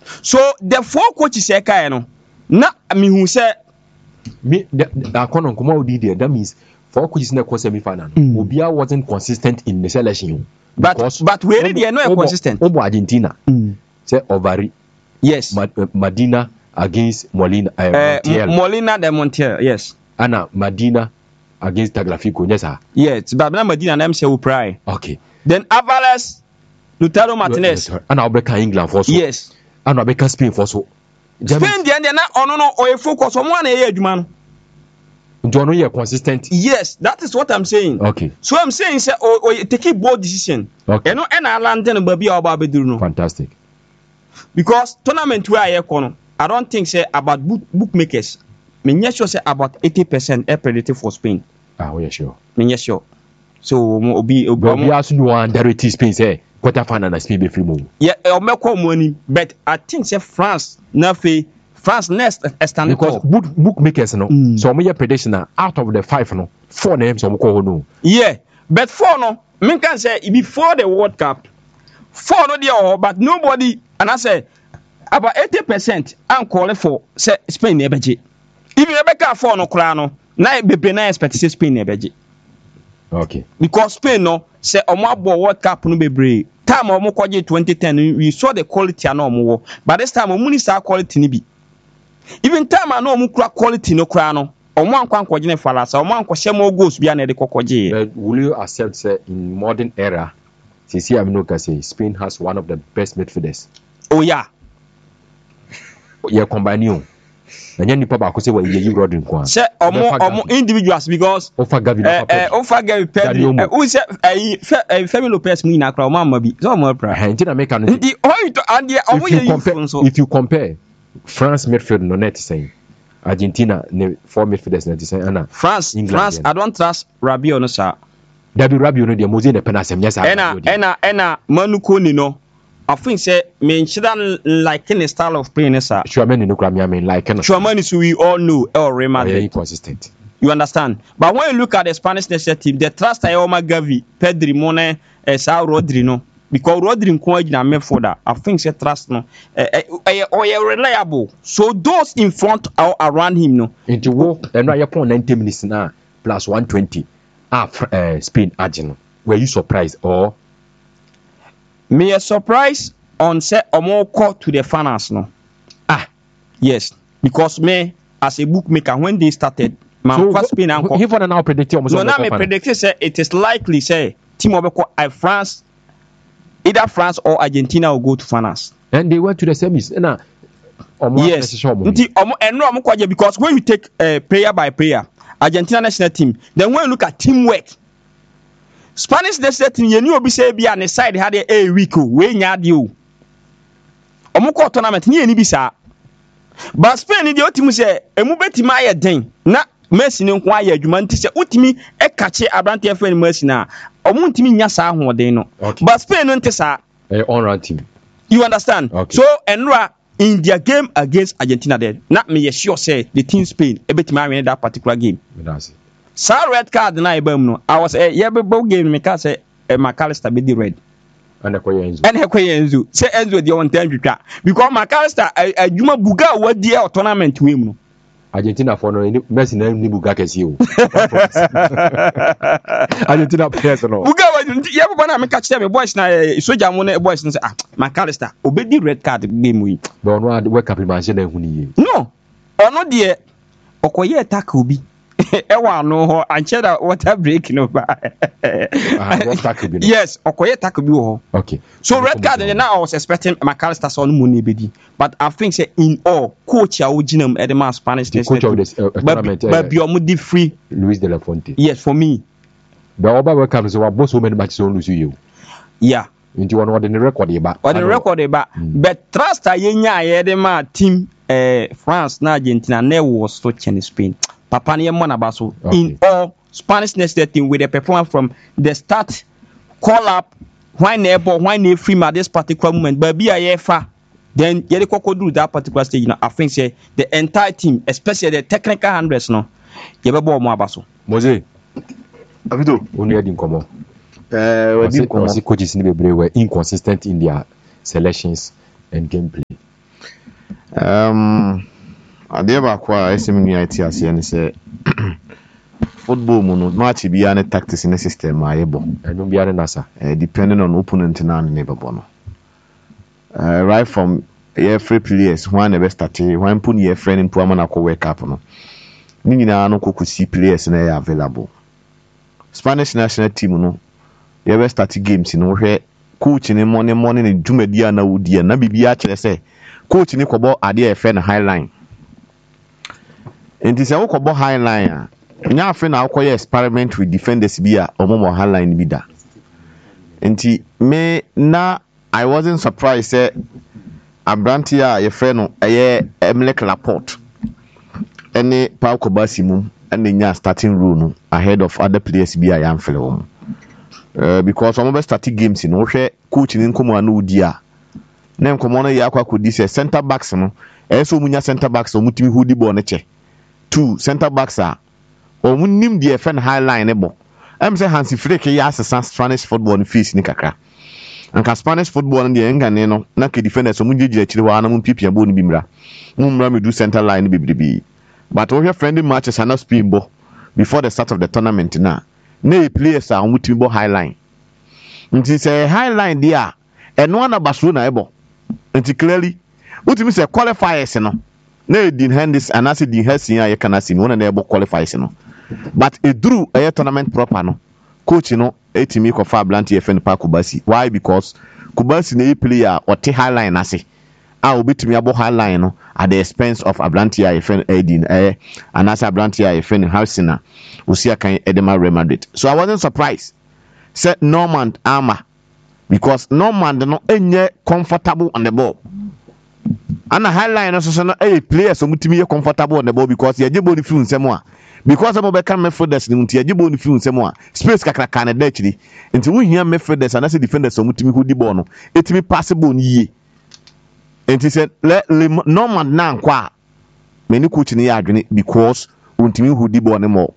So the 4 coaches say kai no na me hu say me that kono come out there, that means 4 coaches in the semi-final. Obia wasn't consistent in the selection. But where they are not consistent. Obo Argentina. Say Ovary. Yes. Medina against Molina. Molina de Montiel. Yes. Anna Medina against Tagliafico. Yes, sir. Yes. But Medina them say Uprai. Okay. Then Alvarez, Lautaro Martinez. And I'll England for so. Yes. And I'll Spain for so. Spain they na ono or focus on one area adwuma no. Do you know consistent? Yes, that is what I'm saying. Okay. So I'm saying say take a bold decision. Okay. You know and Ireland no baby oba beduru no. Fantastic. Because tournament where I kono, I don't think say about bookmakers. Me sure say about 80% are predicted for Spain. We are sure. Me sure. So obi asu no underrated Spain say quarter final na Spain be free move. Yeah, o meko money, but I think say France next stand because bookmakers no. So my prediction na out of the 5 no 4 names so ko no. Yeah, but 4 no me can say before the World Cup 4 no there but nobody and I say about 80% am call for say Spain nebeje. If you ever 4 no kra no na be na expect say Spain nebeje. Okay. Because Spain no say omo abo World Cup no bebre. Time omo kwaje 2010 we saw the quality na omo, but this time omo ni sa quality ni bi. Even time I know omo kura quality no kura no omo ankwa kwaje ne falasa omo ankwa shemo goals bia na de kokoje. But will you accept say in modern era since I know can say Spain has one of the best midfielders? Oh yeah. Yeah, combine you. And you nipa ba ko say we you Rodri nko. Say omo individuals because Ofa Gavi Pedri who say Femi Lopez mu ina kra omo amabi. So omo pra. Nti na make an. If you compare France midfield no net saying Argentina ne 4 midfielders net saying ana France I don't trust Rabiot no sir. Dabi Rabiot no de Mose ne penasem yes ena Manu Kone no I think say mention like in the style of playing sir. Chouameni no kra me like no. Chouameni so we all know El Real Madrid inconsistent. You understand? But when you look at the Spanish national team, the trust Ioma Gavi, Pedri, Mone, Rodri no. Because Rodri nko na me for that. I think say trust no. Reliable. So those in front or around him no. Into wo and right upon 90 minutes now plus 120. Spain Argentina. Were you surprised or? Me a surprise on say omo call to the finals no. Yes. Because me as a bookmaker when they started man first Spain anko. He for now predicted almost. No, now me predicted say it is likely say team obeko France. Either France or Argentina will go to finals. And they went to the semis. Yes. Because when you take player by player, Argentina national team, then when you look at teamwork, Spanish national team, you know, be say be on the side had a week, we nyad you. Omuko tournament, ni any bisa. But Spain, the team say, a mubeti my den, na Messi no kwa ya adwuma nti se utimi e kache abrante afa ni Messi na omuntimi nya saa hoden no but Spain no nti saa on run team you understand okay. So enra in their game against Argentina there na me sure say the team Spain e betima win that particular game that's it sa red card na ibam no I was yeah be game me ka say McAllister be the red and Enzo say Enzo dey on time twitwa because McAllister adwuma buga wadi e tournament we mu no Argentina for no Messi na ni buga kesi o Argentina players no buga wa ya baba na me catch them boys na soja mo na boys no say McAllister obedi red card game we but no World Cup man na hu ni ye no ono de okoye attack obi ewa no ho anche da water break no ba yes okoye attack obi ho okay so red card now I was expecting McAllister so no money bedi but I think say in all coach ya oginam edema Spanish coach of this tournament but be omo di free Luis de la Fuente yes for me but oba World Cup so boss so many matches on lose you yeah into one the record e ba but trust ayenya edema team France na Argentina ne was so chen Spain Papa ni mo na baso in all Spanish national team with a performance from the start call up why never free at this particular moment but be a fa then you do that particular stage now I think say the entire team especially the technical handlers no you be bo mo abaso Mose Avido oni edi nkomo we coaches ni bebre were inconsistent in their selections and gameplay Adeɛ baako a ɛsɛm nua ati aseɛ ne sɛ football mu no match biara ne tactics ne system a yɛbɔ ɛno biara ne nasa depending on opponent na ne bɛbɔ no right from free players when na bɛ start when put your friend in ama na kɔ world cup no ne nyinaa no kɔkɔsi players na ɛyɛ available. Spanish national team no yɛbɛ start games no wohwɛ coach ne morning ne dwumadi a na wodi na bibia kyerɛ sɛ coach ne kɔbɔ adeɛ ɛfɛ na high line. Nti sɛ wokɔbɔ high line a nya afi na akɔyɛ experiment with defenders bi a ɔmo high line bi da. Nti me na I wasn't surprised say Abranti a yɛfrɛ no ɛyɛ Emile Laporte ɛne Pau Kobasi mu ɛne nya starting role no ahead of other players bi a yɛamfrɛ wɔn. Because ɔmo bɛ start games no wohwɛ coach ne nkɔmɔ anu di a na nkɔmɔ no yɛ akɔ akɔdi sɛ center backs no ɛyɛ sɛ ɔmo nya center backs ɔmo timi hold the ball ne kyɛ. 2 center backs a ɔmo nim deɛ ɛfɛ no high line ne bɔ. Ɛm sɛ Hansi Flick yɛ asesa Spanish football no face ne kakra. Anka Spanish football no deɛ ngane no na ke defenders ɔmo gyegye akyire hɔ ana mo piapia ball no bi mra. Mo mra me do center line no bebrebe. But wohwɛ friendly matches ana Spain bɔ before the start of the tournament na players a ɔmo timi bɔ high line. Nti sɛ high line deɛ a ɛno ana Barcelona ɛbɔ. Nti clearly wotimi sɛ qualifiers no na Dean Henderson and as Dean Henderson a yɛka na sim wɔn na ɛbɔ qualifiers no. But eduru ɛyɛ tournament proper no coach no etimi kɔfa Abranti FN pa Kubasi. Why? Because Kubasi na yɛ player ɔte high line ase a obetumi abɔ high line no at the expense of Abranti FN Edin and as Abranti FN Harrison a osia kan Edema Real Madrid. So I wasn't surprised say Normand Arma because Normand no enye comfortable on the ball. And a high line also no players so mutimi ye comfortable on the ball because ye jebo ni fi nsɛm a because am be kan midfielders ni mutimi ye jebo ni fi nsɛm a space kakra kan na akiri nti wo hia midfielders and as defenders so mutimi hold the ball no etimi passable ni yie nti sɛ Normand na nkwa many coach ni ya adwene because untimi hold the ball no more.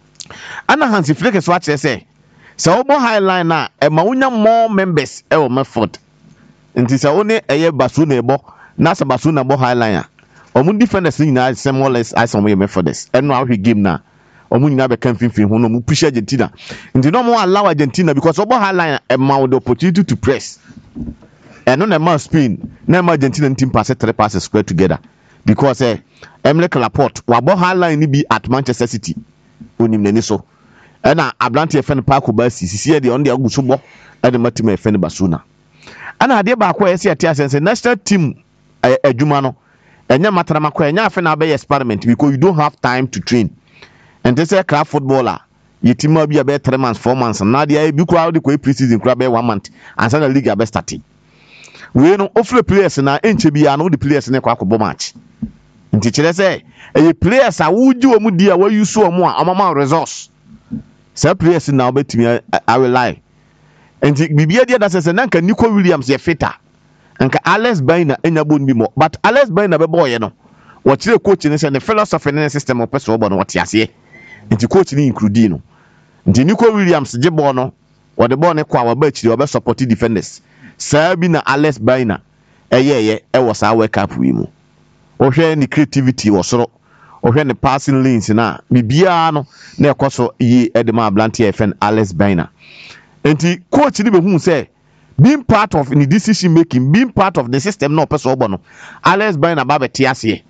Ana Hansi Flick so akyerɛ sɛ obo high line na ma wonya more members e o midfield nti sɛ wo ne ɛyɛ Barcelona ebo na sɛ Barcelona bɔ high line a ɔmo defenders nyinaa sɛ more less as ɔmo yɛ midfielders ɛno ahwe game na ɔmo nyinaa bɛka mfimfini ho no ɔmo push Argentina nti no ɔmo allow Argentina because ɔbɔ high line ma the opportunity to press ɛno na ma Spain na ma Argentina team pass 3 passes square together because Emile Laporte wabɔ high line ni bi at Manchester City onim n'ani so ɛna Abranti FN pa Kubasi sisi de on de aguso bɔ ɛde matima FN Barcelona ana ade ba ko ɛsɛ ati asense national team adwuma no enya matrama ko enya afa na be experiment because you don't have time to train and this is craft footballer yetima bi be 3 months 4 months na de bi ko de ko pre-season ko be 1 month and the league be starting we no offer players na enche bi no the players ne kwa akobɔ match nti kire sɛ players a wuji omu dia wa use omu a amama resource say players na obetimi I will lie nti bibia dia da sɛ nanka Nico Williams ye fitter nka Alex Baina enya bon bi mo but Alex Baina be boy no wɔkyerɛ coach ne sɛ the philosophy ne system of person obo no wɔte aseɛ nti coach ne include no nti Nico Williams je ball no wɔde ball ne kwa wɔba akyiri wɔbɛ support defenders saa bi na Alex Baina ɛyɛ ɛwɔ saa World Cup wi mu wɔhwɛ ne creativity wɔ soro wɔhwɛ ne passing lanes na bibia no na ɛkɔ so yi Edema Abranti FN Alex Baina nti coach ne be hu sɛ being part of in the decision making, being part of the system, no person obono. Alex Baina babe tiasie.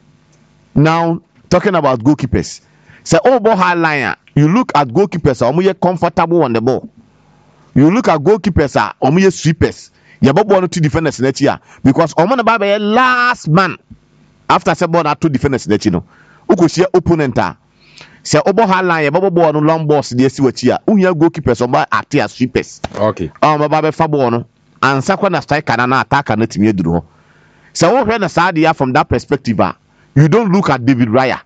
Now talking about goalkeepers. Say obo high line. You look at goalkeepers, omuye comfortable on the ball. You look at goalkeepers, omuye sweepers. You bobo one 2 defenders next year because omona babe last man after say ball 2 defenders next year no. Ukosie opponent say obo high line, you bobo one long balls the esi wachi a. Unya goalkeepers oba act as sweepers. Okay. Babe fa ball no. And second na striker na attacker na timi eduru ho so wo hwe na sadia from that perspective you don't look at David Raya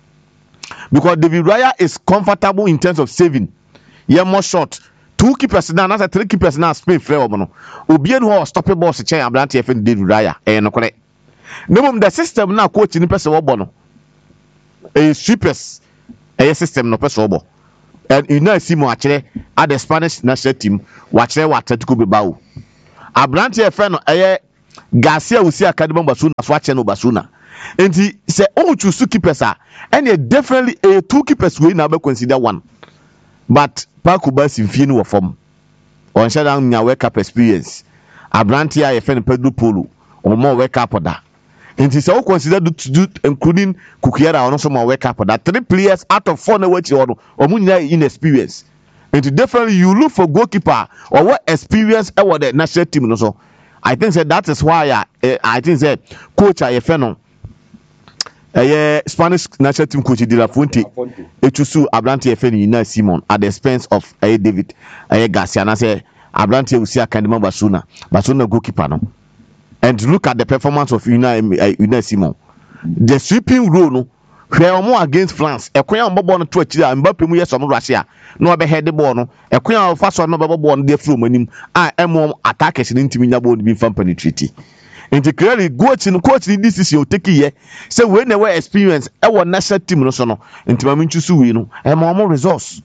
because David Raya is comfortable in terms of saving more shot 2 keepers na 3 keepers na Spain free omo no obi enu ho stop ball se chen Abranti FN David Raya no kore nemom the system na coach ni pese wo bo no sweepers system no pese wo bo and you know see mo akere at the Spanish national team wa kere wa Atletico Bilbao Abranti FN no Garcia will see academy Basuna swatch no Basuna. And he say oh choose two keepers are and definitely two keepers will never consider one. But Pakubas in Finu or form. On shut down your wake up experience. Abrantia a friend Pedro Polo or more wake up or that. And he said, considered to do including Kukiera or also more wake up or that 3 players out of 4 which or Munya inexperience. And to definitely you look for goalkeeper or what experience our the national team also. I think that is why I think that coach I feno Spanish national team coach De La Fuente echusu Abrantia feni na Simon at the expense of David Garcia na say Abrantia will see academy Basuna goalkeeper no. And look at the performance of Unai Simon. The sweeping role no where more against France. Ekoya mbobo no to akira Mbappe mu yeso mo Russia. No be head the ball no. Ekoya faso no be ball no dey from anim. Emo attackers ni ntimi nya ball bi fam penetrate. And clearly coach ni this is your take here. Say when they were experience e won national team no so no. Ntima mi nchusu we no. Emo more resource.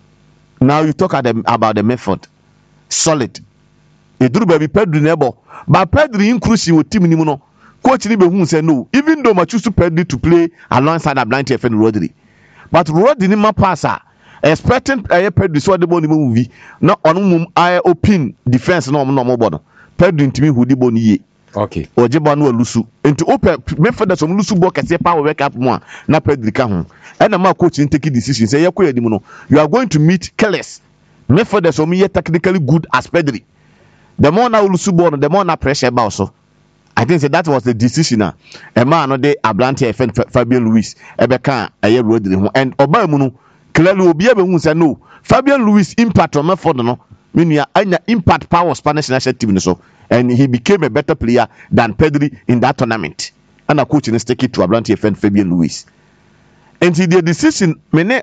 Now you talk about the method. Solid. Eduru baby Pedro nebo. But Pedro inclusive with team ni mu no. Coach ni be hu say no. Even though I choose Pedro to play alongside Abrantia and Rodri. But Rodri ni ma passer. Expecting Pedro so the ball ni movie. No on open defense no mo bono. Pedro ntimi hudi ball ni ye. Okay. Ojeba no lusu. Enti open mefeda so lusu ball kese power wake up mo na Pedro ka ho. And ma coach take decision say yakoya di mu no. You are going to meet killers. Mefeda so me technically good as Pedro. The more now lusu ball, the more na pressure ba also. I think that was the decision. A man no dey Abrantia Fabian Luis ebeka Rodri ho and oba mu no clearly obi e be hu say no Fabian Luis impact on method no meaning anya impact power Spanish national team so and he became a better player than Pedri in that tournament. And a coach in stick it to Abrantia Fabian Luis. And the decision mene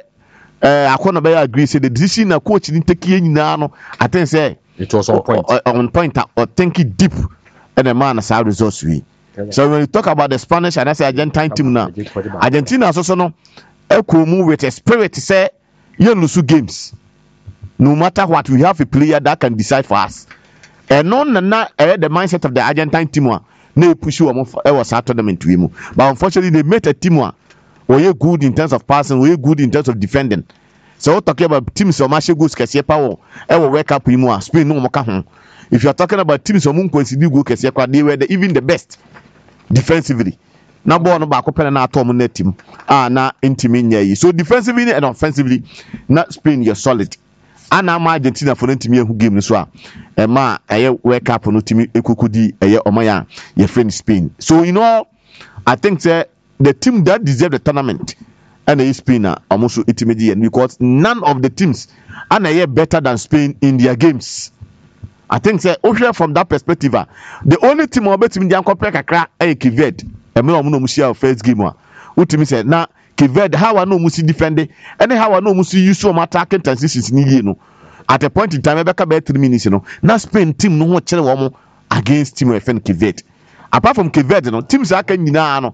akona be agree say the decision na coach ni take nyina no I think say it was on point. On point or think it deep. And a man as our resource we. So when you talk about the Spanish and I say Argentine team now, Argentina also no echo move with a spirit to say you lose games. No matter what, we have a player that can decide for us. And none the mindset of the Argentine team no push you was our tournament to him. But unfortunately they made a team were good in terms of passing, were good in terms of defending. So talking about teams so much goals kese power ever wake up him Spain no moka ho. If you are talking about teams so mun consider go kese kwa they were even the best defensively. Na ball no ba ko pele na atom na team na intimi nya yi. So defensively and offensively na Spain you solid. Ana ma Argentina for intimi ehu game no so a ma wake up no team ekukudi omaya your friend Spain. So you know I think the team that deserve the tournament and Spain are almost intermediate because none of the teams are better than Spain in their games. I think from that perspective, the only team who bet in the compare kakra is Kivet. And me no musi first game one. Ultimate say na Kivet how I know musi defend and how I know musi use some attacking transitions ni you know. At a point in time, about 3 minutes, you know. Now Spain team no one channel one against team of Kivet. Apart from Kivet, you know, teams are can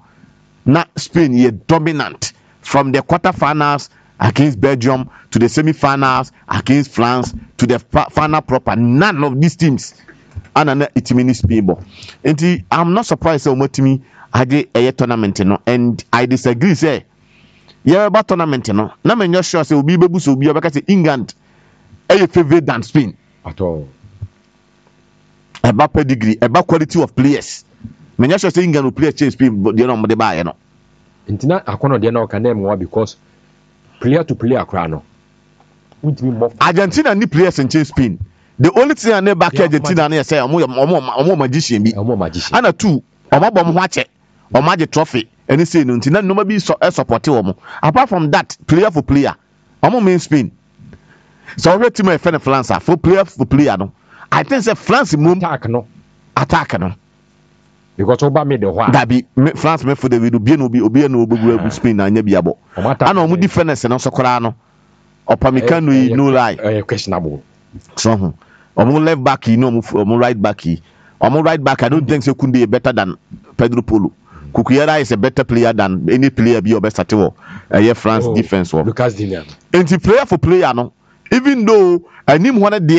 na Spain is dominant. From the quarterfinals against Belgium to the semi-finals against France to the final proper, none of these teams are it means Spain. And I'm not surprised so much to me I did a tournament, you know, and I disagree. Say, yeah, about tournament, you know. Now I'm not sure say will be able to be because England are favorite than Spain at all. About pedigree, about quality of players. I'm not sure say England will play change Spain, but you know, they buy, you know. Intina akono de na o kanem wa because player to player akra no Argentina need players in Spain. The only thing I know back Argentina na say omo magician bi ana two omo bom ho ache omo age trophy any say no ntina no be support omo apart from that player for player omo mean Spain so every team e fan France for player no I think say France move attack no because oba made the one that be France me for the video be no obi Spain na nya biabo ana omo defense no so kora no opamecano no lie questionable so omo left back you know omo right back I don't think so Kunde better than Pedro Polo. Kukuera is a better player than any player be your best at all. France defense Lucas Digne and the player for player no even though I name one there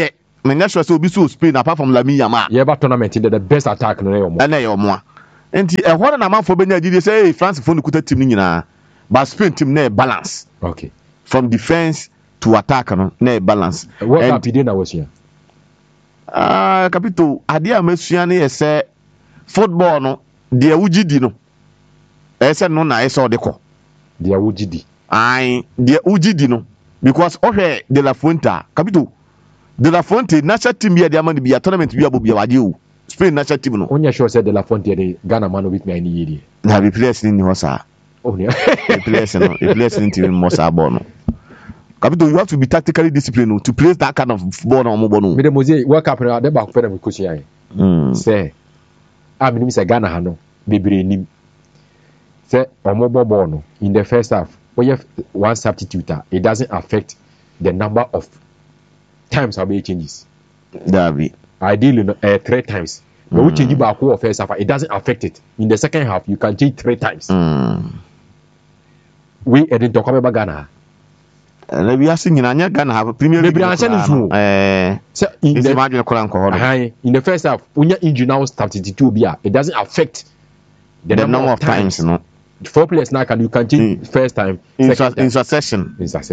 menya sure say obi so Spain apart from Lamine Yamal yeah but tournament the best attack no yomo na yomo enti e ho na manfo benya gidi say hey France fo no kuta team ni nyina but Spain team na balance okay from defense to attack no na balance what up did na was here capito ade amasua na ye say football no de ugidi no e say no na e say odeko de ugidi ai de ugidi no because ohwe De La Fuente capito De La Fuente national team here de amani bia tournament bia bo bia waje o Spain national team no onya sure say De La Fuente de Ghana man with me any year na be players ni ho sa onya players ni team mo sa ball no capito you have to be tactically disciplined to play that kind of ball no mo no me the mose world cup na de back for me question say me say Ghana ha no bebre nim say omo ball no in the first half when you have one substitute it doesn't affect the number of times how many changes Davi ideally 3 times but we change back for first half it doesn't affect it in the second half you can change 3 times we didn't talk about Ghana na we asin nyina nya Ghana Premier League so in the first half when you injury now substitute bia it doesn't affect the number of times no 4 players now you can change first time in succession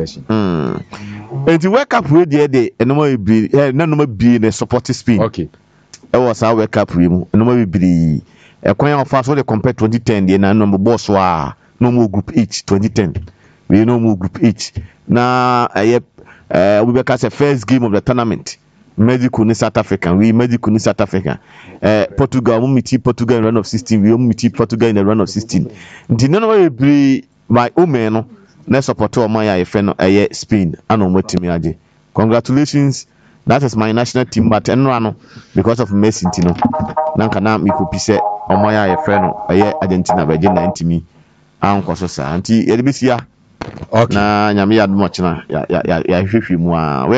enti World Cup we dey enoma bi na noma bi na support Spain okay e was our World Cup we mu enoma bi ekwan of us so dey compare 2010 dey na number boss wa no more group H 2010 we no more group H na we be cast first game of the tournament Mexico ni South Africa Portugal we meet Portugal in the round of 16 we meet Portugal in the round of 16 the no we be my omen no na support o man ya friend no Spain and on team aje congratulations that is my national team but no because of Messi ntino na nka na me kopi se o man ya friend no Argentina be je na ntimi anko so sa anti ye de besia okay na nyame ya do mo chena ya hwehwe mu a